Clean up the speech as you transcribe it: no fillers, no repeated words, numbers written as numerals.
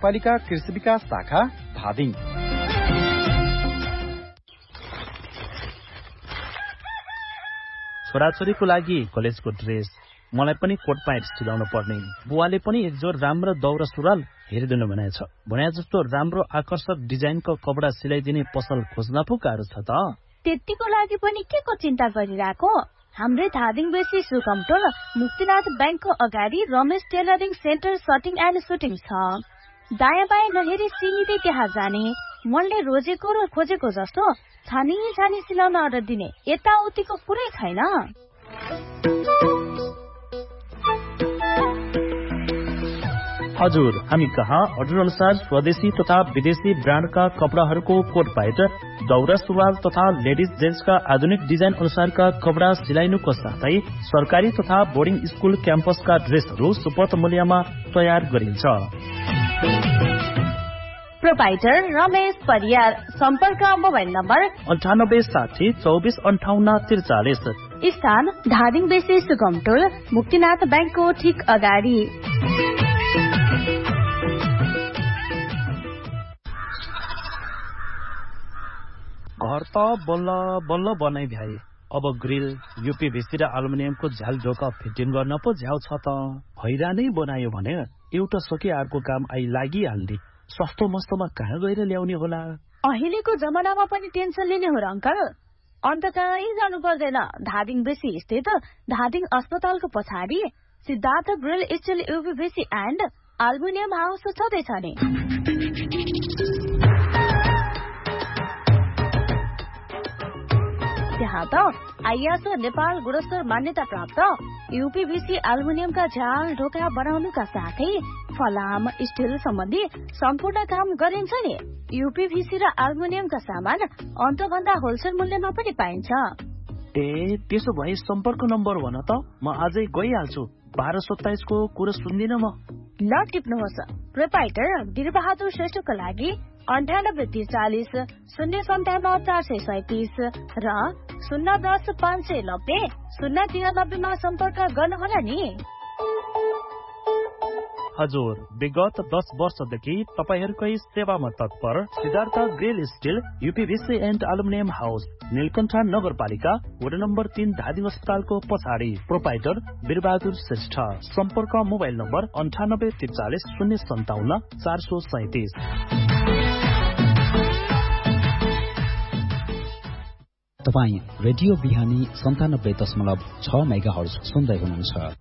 नगरपालिका कृषि विकास शाखा धादिङ। छोराछोरीको लागि कलेजको ड्रेस, मलाई पनि कोट प्यान्ट सिलाउनु पर्ने। बुवाले पनि एक जोर राम्रो दौरा सुरुवाल हेरिदिनु भनेछ। भने जस्तो राम्रो आकर्षक डिजाइनको कपडा सिलाइदिने पसल खोज्न पो गाह्रो छ त। त्यतिको लागि पनि के को चिन्ता गरिराको? हाम्रै धादिङ बेसी सुकमटोल मुक्तिनाथ ब्याङ्कको अगाडि Ramesh tailoring centre सटिङ and shooting छ। दायाँ बायाँ नहेरी सिमिदै त्यहाँ जाने, मनले रोजेको र खोजेको जस्तो छानी छानी सिलाउन अर्डर दिने, यताउतिको कुरै छैन। हजुर, हामी कहाँ अर्डर अनुसार स्वदेशी तथा विदेशी ब्रान्डका कपडाहरूको कोट प्यान्ट, दौरा सुरुवाल तथा लेडिज जेन्ट्सका आधुनिक डिजाइन अनुसारका कपडा सिलाइनुको साथै सरकारी तथा बोर्डिङ स्कुल क्याम्पसका ड्रेसहरू सुपथ मूल्यमा तयार गरिन्छ। प्रोपाइटर रमेश परियार। सम्पर्क मोबाइल नम्बर 9860 24 58 43। स्थान धादिङ बेसी सुगमटोल मुक्तिनाथ ब्याङ्कको ठिक अगाडि। घर त बल्ल बल्ल बनाइ भ्याए, अब ग्रिल, यूपीभीसी र एल्युमिनियमको झ्याल ढोका फिटिङ गर्न पो झ्याउ छ त। हैरानै बनायो भने एउटा सके अर्को काम आई लागिहाल्ने। सस्तो मस्तोमा कहाँ गएर ल्याउने होला? अहिलेको जमानामा पनि टेन्सन लिने हो र अंकल? अन्त कहीँ जानु पर्दैन। धादिङ बेसी स्थित धादिङ अस्पतालको पछाडि Siddhartha grill still यूपीभीसी and aluminium house छँदैछ नि। त्यहाँ त आइएसओ नेपाल गुणस्तर मान्यता प्राप्त यूपीभीसी एल्युमिनियमका झ्याल ढोका बनाउनुका साथै फलाम स्टिल सम्बन्धी सम्पूर्ण काम गरिन्छ नि। यूपीभीसी र एल्युमिनियमका सामान अन्तभन्दा होलसेल मूल्यमा पनि पाइन्छ। ए, त्यसो भए सम्पर्क नम्बर भन त, म आजै गइहाल्छु। 1227 को कुरा सुन्दिन म। ल टिप्नुहोस्। प्रोपाइटर वीरबहादुर श्रेष्ठको लागि 9843 057 437 र 010 590 093 मा सम्पर्क गर्नुहोला नि। हजुर, विगत 10 वर्षदेखि तपाईहरुकै सेवामा तत्पर Siddhartha grill still यूपीभीसी and aluminium house, Neelkanth नगरपालिका, वडा नम्बर 3, धादिङ अस्पतालको पछाडि। प्रोपाइटर वीरबहादुर श्रेष्ठ। सम्पर्क मोबाइल नम्बर 9843 057 437। तपाईँ रेडियो बिहानी 97.6 मेगाहर्ज सुन्दै हुनुहुन्छ।